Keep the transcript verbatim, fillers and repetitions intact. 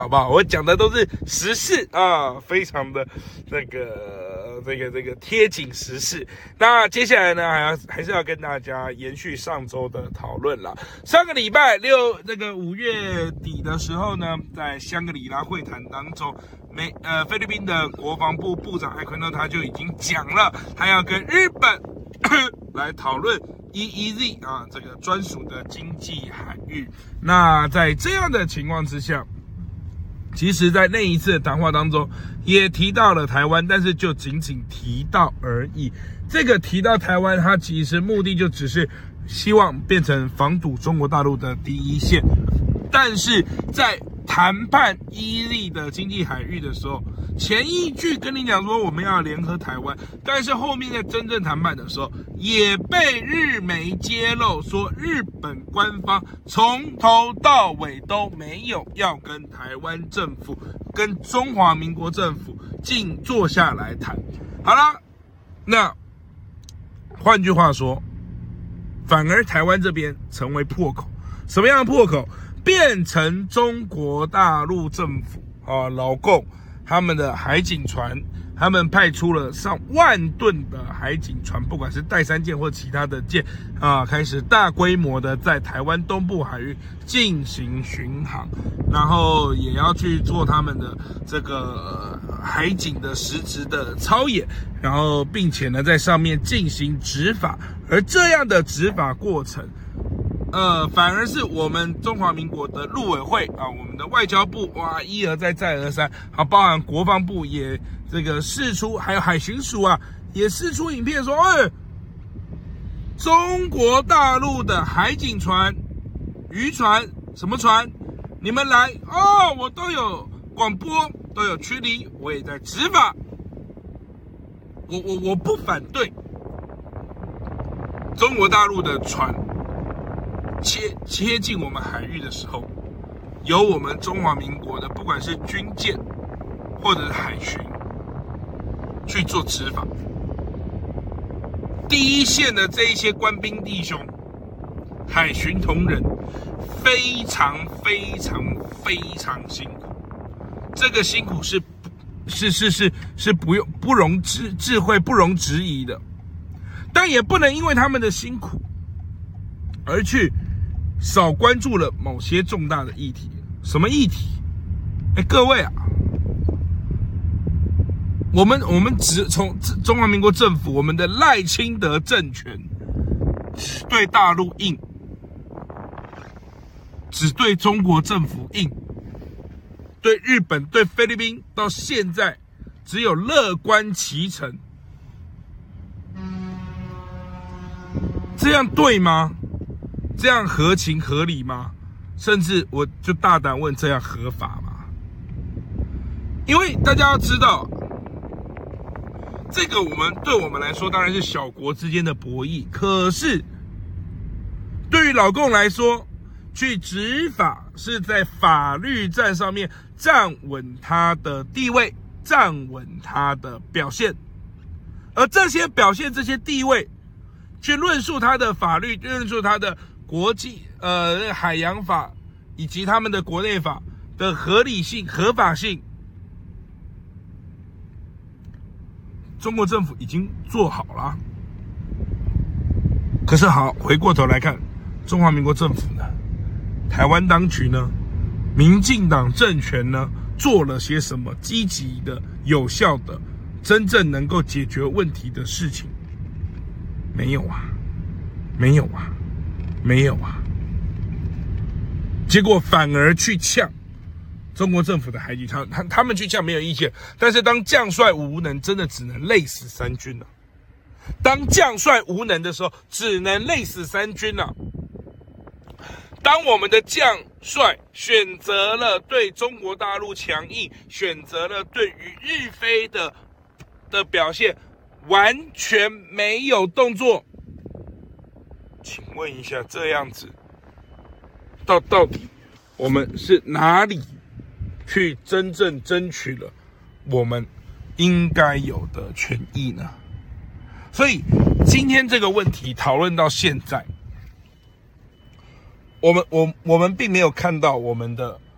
好不好？我讲的都是时事啊，非常的那个这个这个贴紧时事。那接下来呢，还要还是要跟大家延续上周的讨论啦。上个礼拜六这个五月底的时候呢，在香格里拉会谈当中，美呃菲律宾的国防部部长艾奎诺他就已经讲了，他要跟日本来讨论 E E Z 啊这个专属的经济海域。那在这样的情况之下，其实在那一次的谈话当中也提到了台湾，但是就仅仅提到而已。这个提到台湾，它其实目的就只是希望变成防堵中国大陆的第一线。但是在谈判伊利的经济海域的时候，前一句跟你讲说我们要联合台湾，但是后面在真正谈判的时候，也被日媒揭露说日本官方从头到尾都没有要跟台湾政府、跟中华民国政府进坐下来谈。好了，那换句话说，反而台湾这边成为破口。什么样的破口？变成中国大陆政府啊，老共他们的海警船，他们派出了上万吨的海警船，不管是带三舰或其他的舰啊，开始大规模的在台湾东部海域进行巡航，然后也要去做他们的这个海警的实质的操演，然后并且呢在上面进行执法，而这样的执法过程，呃，反而是我们中华民国的陆委会啊，我们的外交部哇，一而再再而三，好，包含国防部也这个释出，还有海巡署啊，也释出影片说，哎，中国大陆的海警船、渔船、什么船，你们来哦，我都有广播，都有驱离，我也在执法，我我我不反对中国大陆的船切切进我们海域的时候，由我们中华民国的不管是军舰或者是海巡去做执法。第一线的这一些官兵弟兄、海巡同仁，非常非常非常辛苦。这个辛苦是是是是是不用不容置智慧不容置疑的，但也不能因为他们的辛苦而去少关注了某些重大的议题。什么议题？哎，各位啊，我们我们只从中华民国政府，我们的赖清德政权只对大陆硬，只对中国政府硬，对日本、对菲律宾到现在只有乐观其成，这样对吗？这样合情合理吗？甚至我就大胆问，这样合法吗？因为大家要知道，这个我们对我们来说当然是小国之间的博弈，可是对于老共来说，去执法是在法律战上面站稳他的地位，站稳他的表现，而这些表现、这些地位，去论述他的法律，论述他的国际呃海洋法以及他们的国内法的合理性、合法性，中国政府已经做好了。可是好，回过头来看，中华民国政府呢，台湾当局呢，民进党政权呢，做了些什么积极的、有效的、真正能够解决问题的事情？没有啊，没有啊，没有啊。结果反而去呛中国政府的海警船，他他们去呛没有意见，但是当将帅无能，真的只能累死三军了。当将帅无能的时候，只能累死三军了。当我们的将帅选择了对中国大陆强硬，选择了对于日菲的的表现完全没有动作，请问一下，这样子到到底我们是哪里去真正争取了我们应该有的权益呢？所以今天这个问题讨论到现在，我们我我们并没有看到我们的